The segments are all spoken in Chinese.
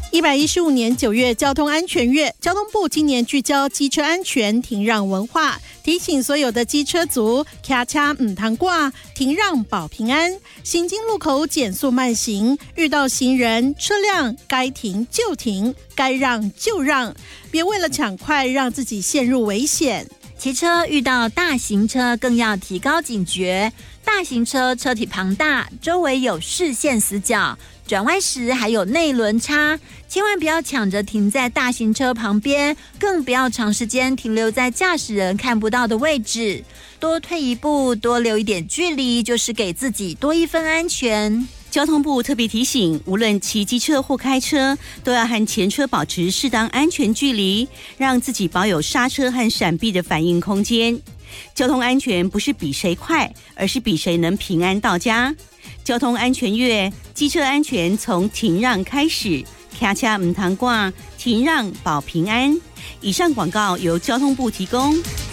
115年9月交通安全月，交通部今年聚焦机车安全停让文化，提醒所有的机车族卡车唔通挂，停让保平安。行经路口减速慢行，遇到行人车辆该停就停，该让就让，别为了抢快让自己陷入危险。 骑车遇到大型车更要提高警觉，大型车车体庞大，周围有视线死角，转弯时还有内轮差，千万不要抢着停在大型车旁边，更不要长时间停留在驾驶人看不到的位置，多退一步，多留一点距离，就是给自己多一分安全。 交通部特别提醒，无论骑机车或开车，都要和前车保持适当安全距离，让自己保有刹车和闪避的反应空间。交通安全不是比谁快，而是比谁能平安到家。交通安全月，机车安全从停让开始，卡车唔通挂，停让保平安。以上广告由交通部提供。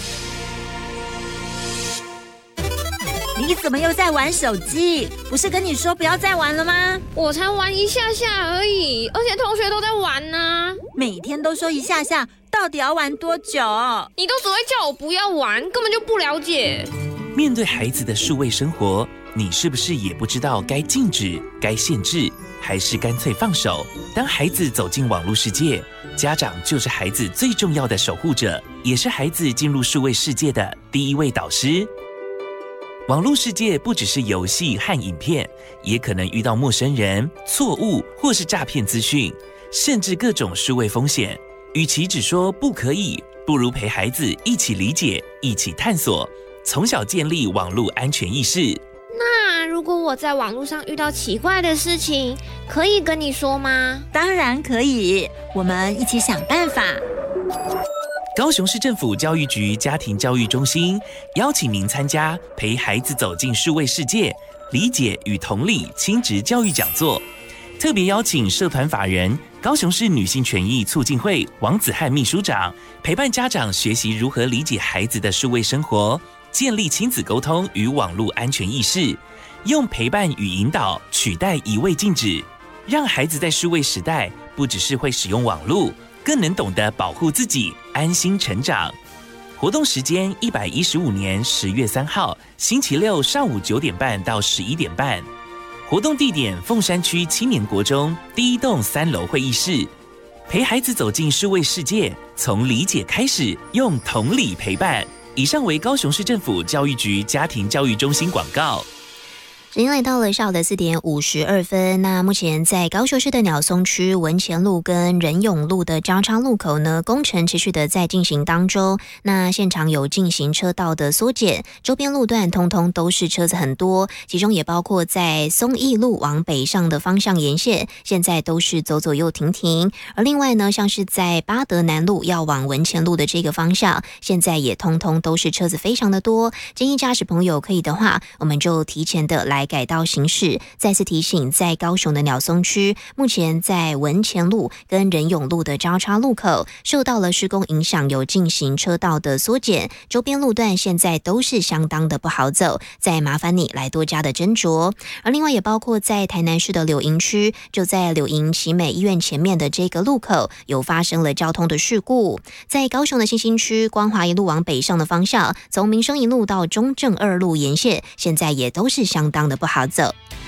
你怎么又在玩手机？不是跟你说不要再玩了吗？ 我才玩一下下而已，而且同学都在玩呢。 每天都说一下下，到底要玩多久？ 你都只会叫我不要玩，根本就不了解。 面对孩子的数位生活，你是不是也不知道该禁止、该限制，还是干脆放手？当孩子走进网络世界，家长就是孩子最重要的守护者，也是孩子进入数位世界的第一位导师。网络世界不只是游戏和影片，也可能遇到陌生人、错误或是诈骗资讯，甚至各种数位风险。与其只说不可以，不如陪孩子一起理解、一起探索，从小建立网络安全意识。 那如果我在网络上遇到奇怪的事情，可以跟你说吗？ 当然可以，我们一起想办法。 高雄市政府教育局家庭教育中心邀请您参加陪孩子走进数位世界、理解与同理亲职教育讲座，特别邀请社团法人高雄市女性权益促进会王子翰秘书长，陪伴家长学习如何理解孩子的数位生活，建立亲子沟通与网络安全意识，用陪伴与引导取代一味禁止，让孩子在数位时代不只是会使用网络，更能懂得保护自己，安心成长。活动时间115年10月3号星期六上午9点半到11点半。活动地点凤山区青年国中第1栋3楼会议室。陪孩子走进数位世界，从理解开始，用同理陪伴。以上为高雄市政府教育局家庭教育中心广告。 时间来到了下午的4点52分。那目前在高雄市的鸟松区文前路跟仁永路的交叉路口呢，工程持续的在进行当中。那现场有进行车道的缩减，周边路段通通都是车子很多，其中也包括在松义路往北上的方向沿线，现在都是走走又停停。而另外呢，像是在八德南路要往文前路的这个方向，现在也通通都是车子非常的多。建议驾驶朋友可以的话，我们就提前的来改道行驶。再次提醒，在高雄的鸟松区，目前在文前路跟仁永路的交叉路口受到了施工影响，有进行车道的缩减，周边路段现在都是相当的不好走，再麻烦你来多加的斟酌。而另外也包括在台南市的柳营区，就在柳营奇美医院前面的这个路口有发生了交通的事故。在高雄的新兴区光华一路往北上的方向，从民生一路到中正2路沿线，现在也都是相当的不好走。